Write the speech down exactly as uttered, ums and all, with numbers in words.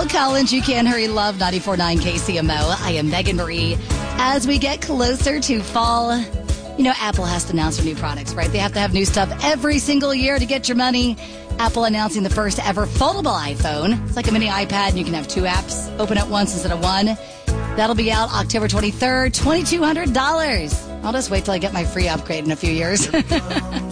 Phil Collins, You Can't Hurry Love, ninety-four point nine K C M O. I am Megan Marie. As we get closer to fall, you know, Apple has to announce their new products, right? They have to have new stuff every single year to get your money. Apple announcing the first ever foldable iPhone. It's like a mini iPad, and you can have two apps open at once instead of one. That'll be out October twenty-third, twenty-two hundred dollars. I'll just wait till I get my free upgrade in a few years.